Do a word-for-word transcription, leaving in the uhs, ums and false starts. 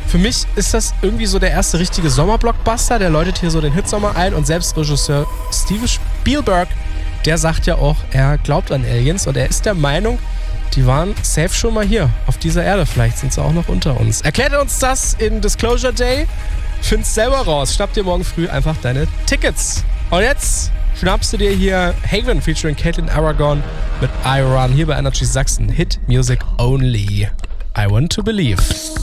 Für mich ist das irgendwie so der erste richtige Sommerblockbuster. Der läutet hier so den Hitsommer ein und selbst Regisseur Steven Spielberg, der sagt ja auch, er glaubt an Aliens und er ist der Meinung, die waren safe schon mal hier auf dieser Erde. Vielleicht sind sie auch noch unter uns. Erklärt er uns das in Disclosure Day? Find's selber raus. Schnapp dir morgen früh einfach deine Tickets. Und jetzt schnappst du dir hier Haven featuring Caitlin Aragon mit I Run hier bei Energy Sachsen. Hit Music Only. I Want to Believe.